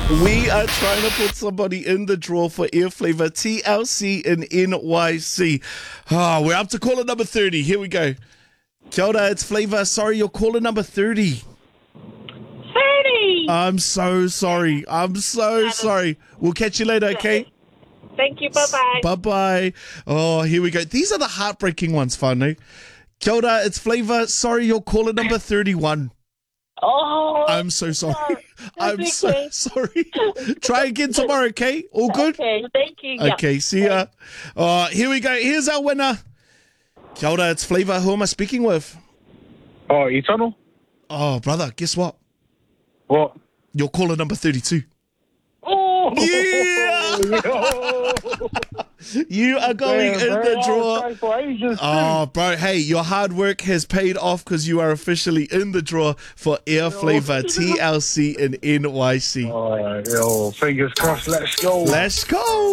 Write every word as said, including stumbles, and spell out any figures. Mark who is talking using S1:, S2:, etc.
S1: We are trying to put somebody in the draw for Air Flavour T L C in N Y C. Ah, we're up to caller number thirty. Here we go. Kia ora, it's Flavour. Sorry, you're caller number thirty.
S2: thirty!
S1: I'm so sorry. I'm so sorry. We'll catch you later, okay?
S2: Thank you, bye-bye.
S1: Bye-bye. Oh, here we go. These are the heartbreaking ones, whānau. Kia ora, it's Flavour. Sorry, you're caller number thirty-one.
S2: Oh,
S1: I'm so sorry. I'm
S2: That's
S1: so
S2: okay.
S1: sorry. Try again tomorrow, okay? All good?
S2: okay, thank you. Yeah.
S1: Okay, see ya. Uh, here we go. Here's our winner. Kia ora, it's Flavour. Who am I speaking with?
S3: Oh, Eternal?
S1: Oh, brother, guess what?
S3: What?
S1: You're caller number thirty-two.
S3: Oh!
S1: Yeah! You are going in the draw.
S3: draw.
S1: Oh, bro, hey, your hard work has paid off because you are officially in the draw for Air Flavour T L C in N Y C.
S3: Oh, yo, fingers crossed, let's go.
S1: Let's go.